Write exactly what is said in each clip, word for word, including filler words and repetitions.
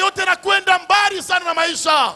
yote na kwenda mbali sana na maisha.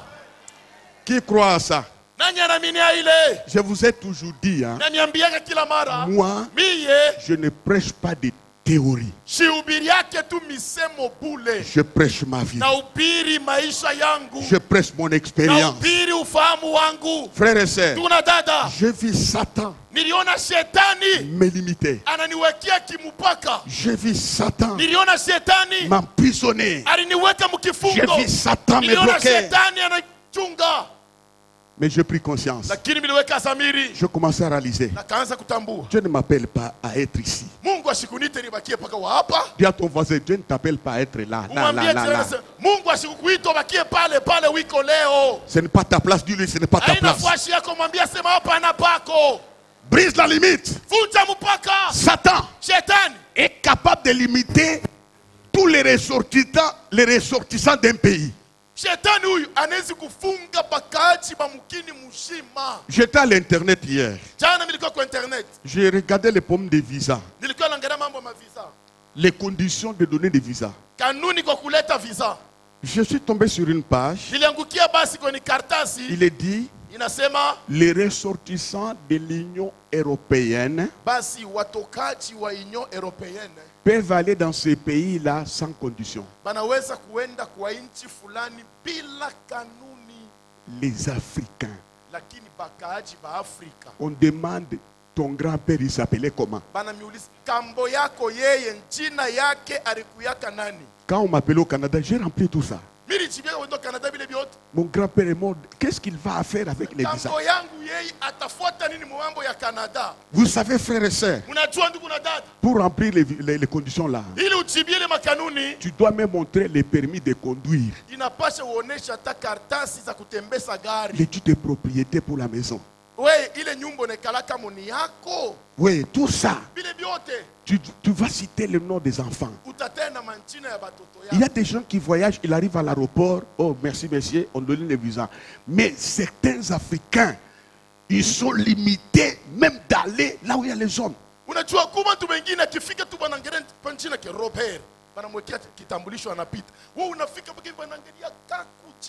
Qui croit à ça? Nani anaaminia ile? Je vous ai toujours dit, hein, Nani ambiaka kila mara. moi, Miye je ne prêche pas de théorie. sihubiri yake tu misemo bule. Je prêche ma vie. Na upiri maisha yangu. Je prêche mon Na expérience. upiri ufahamu wangu. Frères et sœurs, Tuna dada. je vis Satan Niliona shetani me limiter. ananiwekea kimupaka. Je vis Satan Niliona shetani m'emprisonner. aliniweka Je mkifungo. vis Satan me Niliona bloquer. shetani anachunga. Mais j'ai pris conscience. Lakini niliweka zamiri. Je commençais à réaliser. Na kaanza kutambua. Dieu ne m'appelle pas à être ici. Mungu asikunite nibakie paka wa hapa. Dis à ton voisin, Dieu ne t'appelle pas à être là. Là, là, Umwambie là, là. tena Mungu asikukuita bakie pale pale wiko leo. Ce n'est pas ta place, dis-lui, ce n'est pas ta Haina place. fwashi yako, mwambie sema hapa na pako. Brise la limite. Vunja mpaka. Satan Shetani est capable de limiter tous les ressortissants, les ressortissants d'un pays. Shetani huyu anawezi kufunga bakaaji ba mukini mzima. J'étais à l'internet hier. Jana nilikuwa kwa internet. J'ai regardé les pommes de visa. Nilikuwa naangalia mambo ya visa. Les conditions de donner des visas. Kanuni kwa kuleta visa. Je suis tombé sur une page. Niliangukia basi kwenye kartasi. Il est dit, Inasema les ressortissants de l'Union européenne basi watokaji wa Union Européenne peuvent aller dans ces pays-là sans condition. banaweza kuenda kwa nchi fulani bila kanuni. Les Africains. Lakini bakaaji ba Afrika On demande, ton grand-père, il s'appelait comment? banamiuliza kambo yako yeye njina yake alikuyaka nani? Quand on m'appelait au Canada, j'ai rempli tout ça. Mimi chibia wendo Canada bile biote. Mon grand-père est mort. Qu'est-ce qu'il va faire avec les visas? Kambo yangu yeye atafuata nini mambo ya Canada? Vous savez, frères et sœurs, Mnajua ndugu na dada, pour remplir les, les- les conditions là, ili uchibie ile makanuni tu dois me montrer les permis de conduire, inapasha uonesha hata kartasi za kutembeza gari. l'étude de propriété pour la maison. We ile nyumba nekalaka moni yako. Oui, tout ça. Bile biote Tu, tu vas citer le nom des enfants. utatena manchina ya batoto Il y a yako. des gens qui voyagent, ils arrivent à l'aéroport. Oh, merci, monsieur, on donne les visas. Mais certains Africains, ils sont limités même d'aller là où il y a les hommes. Unajua kuma mtu mwingine akifika tu banaangalia panchina ke Robert banamwekea kitambulisho anapita. Wewe unafika mpaka banaangalia kakuchi.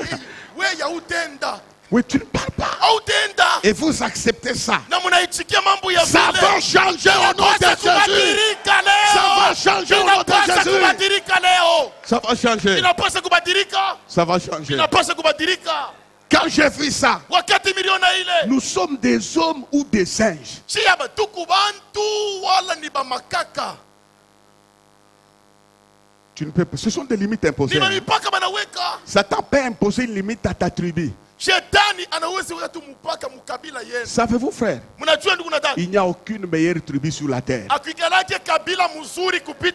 Wewe ya utenda Oui, tu ne parles pas. au utenda Et vous acceptez ça. na mnaichikia mambo ya Ça vile. va changer au nom de Inapaswa Jésus. kubadilika leo. Ça va changer au nom de Inapaswa Jésus. kubadilika leo. Ça va changer. Inapaswa kubadilika. Ça va changer. Inapaswa kubadilika. Quand j'ai vu ça, Wakati miliona ile nous sommes des hommes ou des singes. si ya batuku bantu wala ni bamakaka. Tu ne peux pas. Ce sont des limites imposées. Ni hein. mipaka banaweka. Satan peut imposer une limite à ta tribu. Shetani anaweza weka tu mpaka mukabila yenu. Savez-vous, frère, Mnajua ndugu na dada, il n'y a aucune meilleure tribu sur la terre. akikalake kabila mzuri kupita